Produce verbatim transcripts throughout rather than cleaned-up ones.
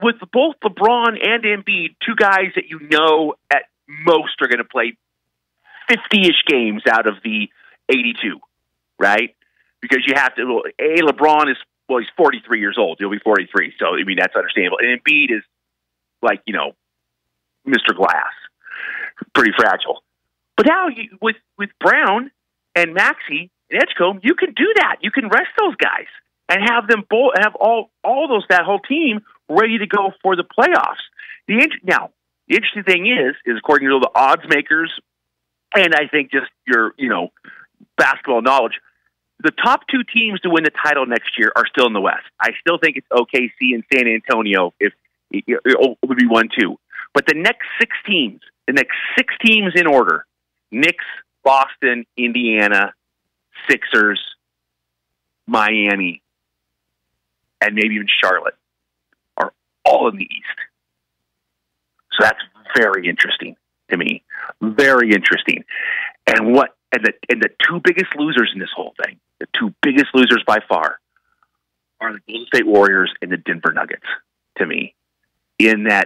with both LeBron and Embiid, two guys that you know at most are going to play fifty-ish games out of the eighty-two, right? Because you have to, well, A, LeBron is, well, he's forty-three years old. He'll be forty-three. So, I mean, that's understandable. And Embiid is like, you know, Mister Glass, pretty fragile. But now you, with, with Brown and Maxey and Edgecombe, you can do that. You can rest those guys and have them both, have all, all those, that whole team ready to go for the playoffs. The Now, the interesting thing is, is according to the odds makers, and I think just your, you know, basketball knowledge, the top two teams to win the title next year are still in the West. I still think it's O K C and San Antonio if it, it would be one, two. But the next six teams, the next six teams in order, Knicks, Boston, Indiana, Sixers, Miami, and maybe even Charlotte, are all in the East. So that's very interesting to me. Very interesting. And what and the and the two biggest losers in this whole thing, the two biggest losers by far, are the Golden State Warriors and the Denver Nuggets, to me. In that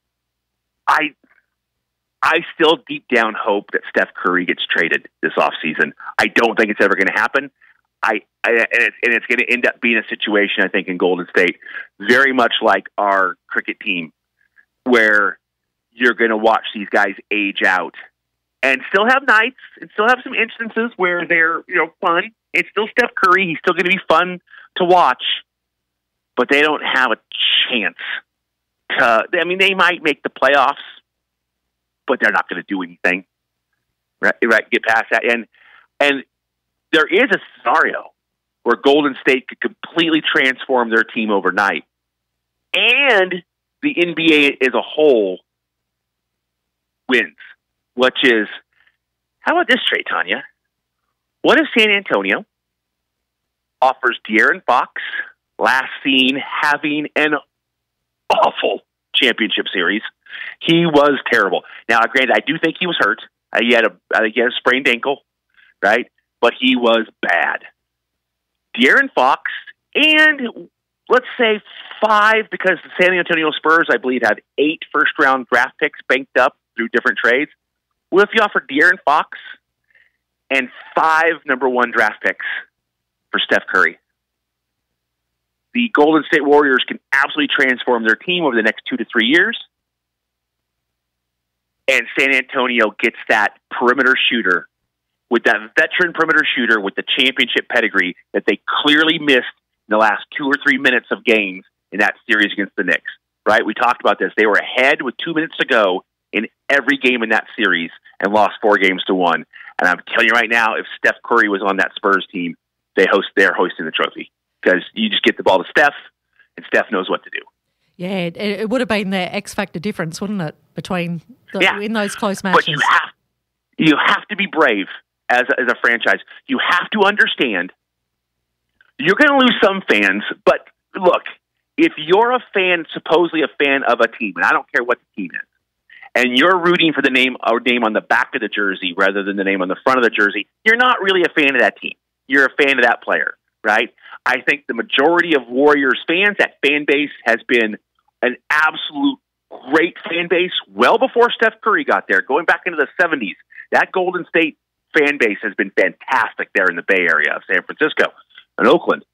I I still deep down hope that Steph Curry gets traded this offseason. I don't think it's ever going to happen. I, I and it's, and it's going to end up being a situation, I think, in Golden State, very much like our cricket team, where you're going to watch these guys age out and still have nights and still have some instances where they're, you know, fun. It's still Steph Curry. He's still going to be fun to watch, but they don't have a chance to, I mean, they might make the playoffs, but they're not going to do anything, right? Right? Get past that. And, and there is a scenario where Golden State could completely transform their team overnight, and the N B A as a whole wins, which is, how about this trade, Tanya? What if San Antonio offers De'Aaron Fox, last seen having an awful championship series? He was terrible. Now, granted, I do think he was hurt. Uh, he had a, I think he had a sprained ankle, right? But he was bad. De'Aaron Fox, and let's say five, because the San Antonio Spurs, I believe, had eight first-round draft picks banked up through different trades. Well, if you offer De'Aaron Fox and five number one draft picks for Steph Curry, the Golden State Warriors can absolutely transform their team over the next two to three years. And San Antonio gets that perimeter shooter, with that veteran perimeter shooter with the championship pedigree that they clearly missed in the last two or three minutes of games in that series against the Knicks, right? We talked about this. They were ahead with two minutes to go in every game in that series and lost four games to one. And I'm telling you right now, if Steph Curry was on that Spurs team, they host, they're hosting the trophy, because you just get the ball to Steph, and Steph knows what to do. Yeah, it, it would have been the X factor difference, wouldn't it, between the, yeah. in those close matches? But you have you have to be brave as a, as a franchise. You have to understand you're going to lose some fans. But look, if you're a fan, supposedly a fan of a team, and I don't care what the team is, and you're rooting for the name or name on the back of the jersey rather than the name on the front of the jersey, you're not really a fan of that team. You're a fan of that player, right? I think the majority of Warriors fans, that fan base has been an absolute great fan base well before Steph Curry got there, going back into the seventies. That Golden State fan base has been fantastic there in the Bay Area of San Francisco and Oakland.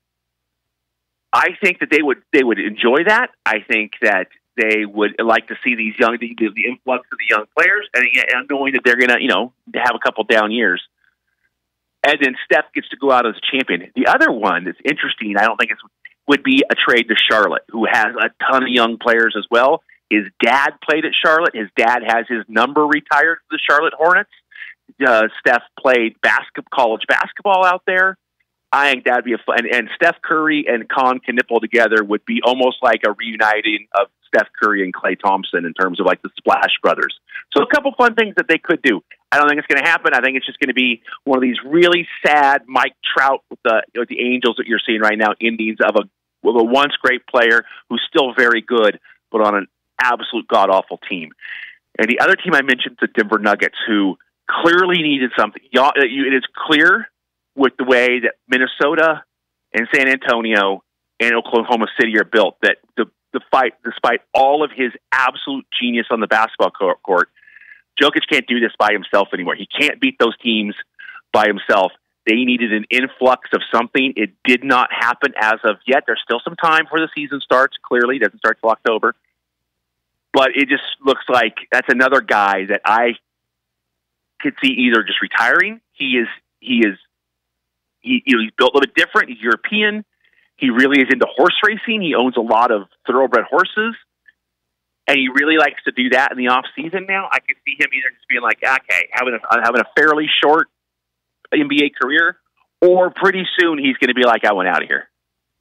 I think that they would they would enjoy that. I think that they would like to see these young the, the influx of the young players, and, and knowing that they're going to you know have a couple down years. And then Steph gets to go out as a champion. The other one that's interesting, I don't think it's would be a trade to Charlotte, who has a ton of young players as well. His dad played at Charlotte. His dad has his number retired for the Charlotte Hornets. Uh, Steph played basketball, college basketball out there. I think that'd be a fun. And, and Steph Curry and Con Knipple together would be almost like a reuniting of Steph Curry and Klay Thompson in terms of like the Splash Brothers. So a couple fun things that they could do. I don't think it's going to happen. I think it's just going to be one of these really sad Mike Trout with the with the Angels that you're seeing right now, endings of a with a once great player who's still very good, but on an absolute god-awful team. And the other team I mentioned, the Denver Nuggets, who clearly needed something. It is clear with the way that Minnesota and San Antonio and Oklahoma City are built that the despite, despite all of his absolute genius on the basketball court, Jokic can't do this by himself anymore. He can't beat those teams by himself. They needed an influx of something. It did not happen as of yet. There's still some time before the season starts. Clearly, it doesn't start till October. But it just looks like that's another guy that I could see either just retiring. He is, he is, he, you know, he's built a little bit different. He's European. He really is into horse racing. He owns a lot of thoroughbred horses. And he really likes to do that in the off season now. I could see him either just being like, okay, having a, having a fairly short N B A career, or pretty soon he's going to be like, I went out of here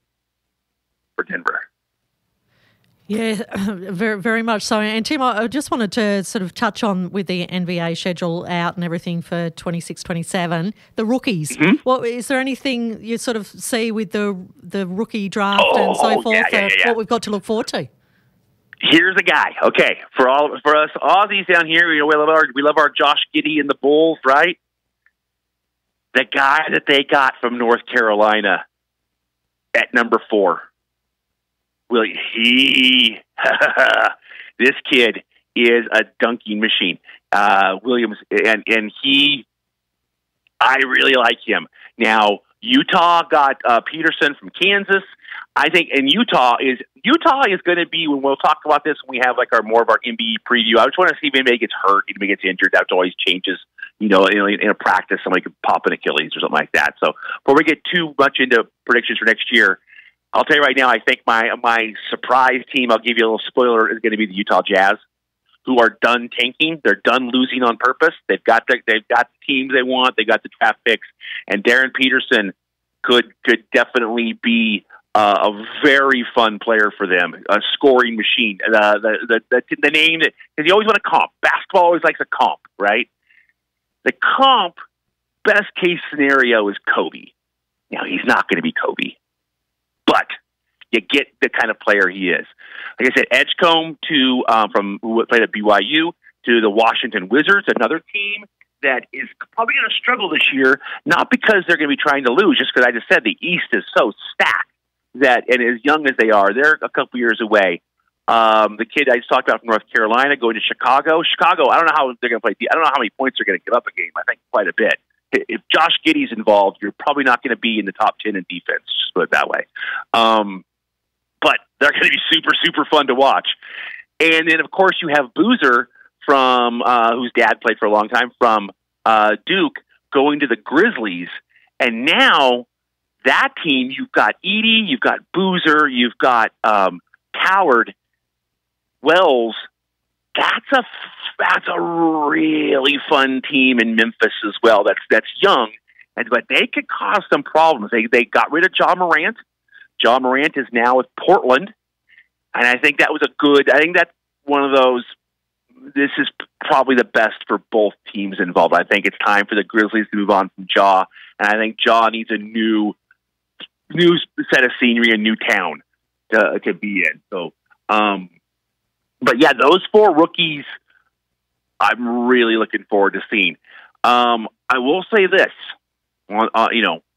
for Denver. Yeah, very, very much so. And Tim, I just wanted to sort of touch on with the N B A schedule out and everything for twenty-six twenty-seven, the rookies. Mm-hmm. What is there anything you sort of see with the the rookie draft oh, and so forth? Yeah, yeah, yeah, yeah. What we've got to look forward to? Here's a guy. Okay, for all for us Aussies down here, you know, we love our we love our Josh Giddey and the Bulls, right? The guy that they got from North Carolina at number four. Will he? This kid is a dunking machine. Uh, Williams, and and he, I really like him. Now Utah got uh, Peterson from Kansas. I think, and Utah is Utah is going to be, when we'll talk about this when we have like our more of our N B A preview. I just want to see if anybody gets hurt, if anybody gets injured. That always changes. You know, in, in a practice, somebody could pop an Achilles or something like that. So before we get too much into predictions for next year, I'll tell you right now, I think my my surprise team, I'll give you a little spoiler, is going to be the Utah Jazz, who are done tanking. They're done losing on purpose. They've got the, they've got the teams they want. They got the draft picks, and Darren Peterson could could definitely be uh, a very fun player for them, a scoring machine. Uh, the, the the the name that, because you always want to comp. Basketball always likes a comp, right? The comp, best case scenario, is Kobe. Now, he's not going to be Kobe, but you get the kind of player he is. Like I said, Edgecombe to um, from who played at B Y U to the Washington Wizards, another team that is probably going to struggle this year, not because they're going to be trying to lose, just because I just said the East is so stacked that, and as young as they are, they're a couple years away. Um, the kid I just talked about from North Carolina going to Chicago. Chicago, I don't know how they're going to play. I don't know how many points they're going to give up a game. I think quite a bit. If Josh Giddey's involved, you're probably not going to be in the top ten in defense, just put it that way. Um, but they're going to be super, super fun to watch. And then, of course, you have Boozer, from uh, whose dad played for a long time, from uh, Duke, going to the Grizzlies. And now that team, you've got Edey, you've got Boozer, you've got um, Coward, Wells. That's a that's a really fun team in Memphis as well. That's that's young, and but they could cause some problems. They they got rid of Ja Morant. Ja Morant is now with Portland, and I think that was a good. I think that's one of those. This is probably the best for both teams involved. I think it's time for the Grizzlies to move on from Ja, and I think Ja needs a new new set of scenery, a new town to to be in. So. Um, But yeah, those four rookies, I'm really looking forward to seeing. Um, I will say this, uh, you know,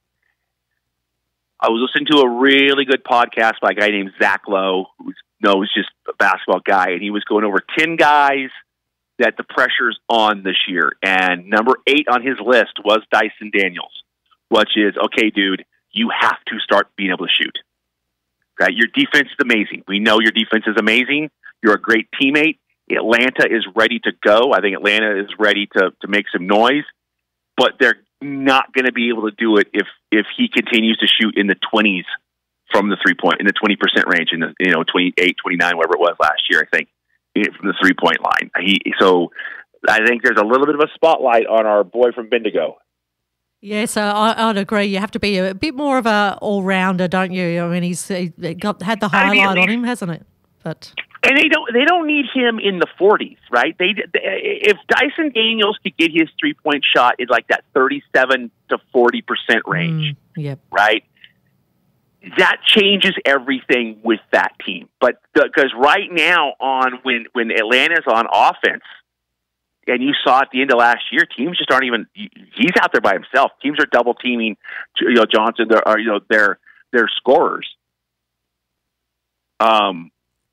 I was listening to a really good podcast by a guy named Zach Lowe, who knows just a basketball guy, and he was going over ten guys that the pressure's on this year. And number eight on his list was Dyson Daniels, which is, okay, dude, you have to start being able to shoot. Right? Your defense is amazing. We know your defense is amazing. You're a great teammate. Atlanta is ready to go. I think Atlanta is ready to, to make some noise, but they're not going to be able to do it if, if he continues to shoot in the twenties from the three point, in the twenty percent range, in the, you know, twenty-eight, twenty-nine, whatever it was last year, I think, from the three point line. He, so I think there's a little bit of a spotlight on our boy from Bendigo. Yes, uh, I, I'd agree. You have to be a bit more of a all-rounder, don't you? I mean, he's he got had the highlight on him, hasn't it? But and they don't they don't need him in the forties, right? They, they if Dyson Daniels could get his three-point shot in like that thirty-seven to forty percent range, mm, yep. right? That changes everything with that team. But because right now, on when when Atlanta's on offense. And you saw at the end of last year, teams just aren't even. He's out there by himself. Teams are double teaming, you know, Johnson. Or you know, their their scorers. Um,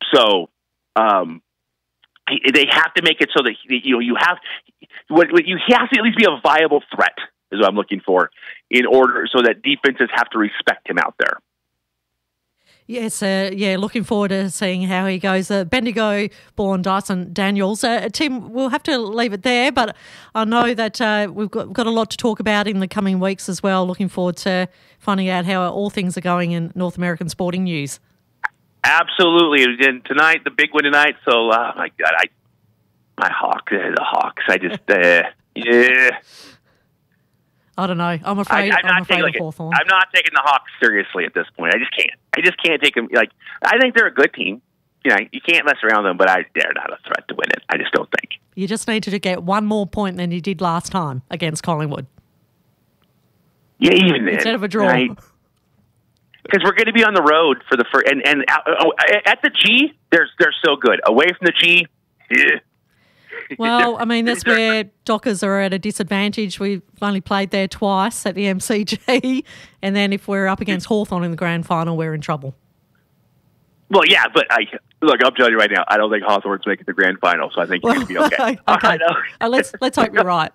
So um, they have to make it so that you know you have what you have to at least be a viable threat is what I'm looking for in order so that defenses have to respect him out there. Yes, uh, yeah, looking forward to seeing how he goes. Uh, Bendigo-born Dyson Daniels. Uh, Tim, we'll have to leave it there, but I know that uh, we've got, got a lot to talk about in the coming weeks as well. Looking forward to finding out how all things are going in North American sporting news. Absolutely. And tonight, the big one tonight, so, uh, my God, I, my Hawks, uh, the Hawks, I just, uh, yeah. I don't know. I'm afraid. I, I'm, I'm not afraid taking, of like, Hawthorn. I'm not taking the Hawks seriously at this point. I just can't. I just can't take them. Like, I think they're a good team. You know, you can't mess around with them, but I, they're not a threat to win it. I just don't think. You just need to get one more point than you did last time against Collingwood. Yeah, even then. Instead of a draw. Right? Because we're going to be on the road for the first, and and uh, oh, at the G, they're they're so good. Away from the G, yeah. Well, I mean, that's where Dockers are at a disadvantage. We've only played there twice at the M C G, and then if we're up against Hawthorn in the grand final, we're in trouble. Well, yeah, but I look. I'm telling you right now, I don't think Hawthorn's making the grand final, so I think you're Well, going to be okay. okay. Uh, let's let's hope you're right.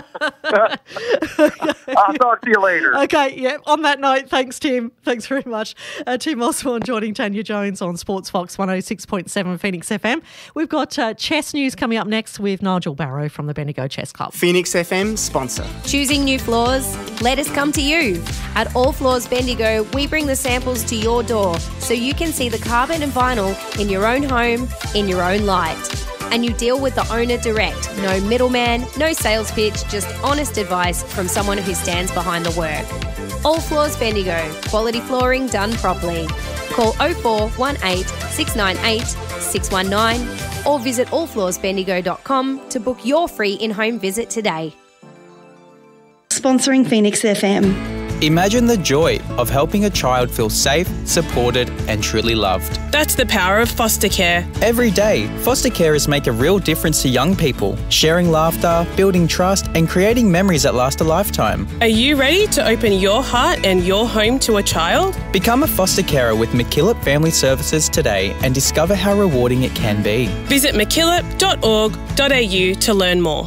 I'll talk to you later. Okay, yeah. On that note, thanks, Tim. Thanks very much. Uh, Tim Osborne joining Tanya Jones on Sports Fox one oh six point seven Phoenix F M. We've got uh, chess news coming up next with Nigel Barrow from the Bendigo Chess Club. Phoenix F M sponsor. Choosing new floors? Let us come to you. At All Floors Bendigo, we bring the samples to your door so you can see the carbon and vinyl in your own home, in your own light. And you deal with the owner direct. No middleman, no sales pitch, just honest advice from someone who stands behind the work. All Floors Bendigo, quality flooring done properly. Call oh four one eight, six nine eight, six one nine or visit all floors bendigo dot com to book your free in-home visit today. Sponsoring Phoenix F M. Imagine the joy of helping a child feel safe, supported and truly loved. That's the power of foster care. Every day, foster carers make a real difference to young people, sharing laughter, building trust and creating memories that last a lifetime. Are you ready to open your heart and your home to a child? Become a foster carer with McKillop Family Services today and discover how rewarding it can be. Visit mckillop dot org dot a u to learn more.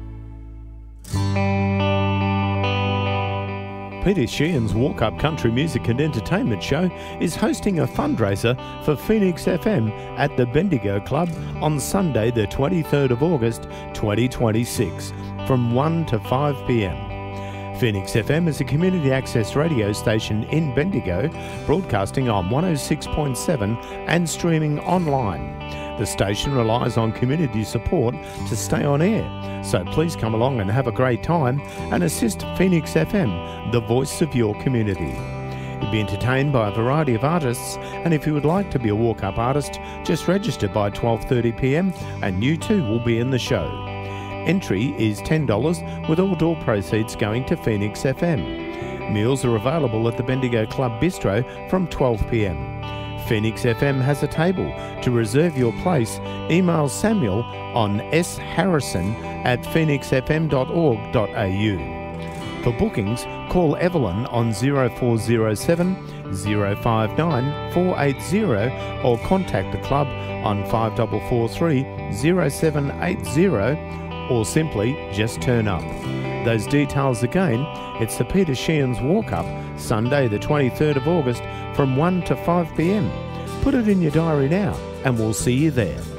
Peter Sheehan's Walk Up Country Music and Entertainment Show is hosting a fundraiser for Phoenix F M at the Bendigo Club on Sunday the twenty-third of August twenty twenty-six from one to five p m. Phoenix F M is a community access radio station in Bendigo, broadcasting on one oh six point seven and streaming online. The station relies on community support to stay on air, so please come along and have a great time and assist Phoenix F M, the voice of your community. You'll be entertained by a variety of artists, and if you would like to be a walk-up artist, just register by twelve thirty p m and you too will be in the show. Entry is ten dollars with all door proceeds going to Phoenix F M. Meals are available at the Bendigo Club Bistro from twelve p m. Phoenix F M has a table. To reserve your place, email Samuel on s harrison at phoenix f m dot org dot a u. For bookings, call Evelyn on zero four zero seven, zero five nine, four eight zero or contact the club on five four four three, zero seven eight zero or simply just turn up. Those details again, it's the Peter Sheehan's Walk Up, Sunday the twenty-third of August from one to five p m. Put it in your diary now and we'll see you there.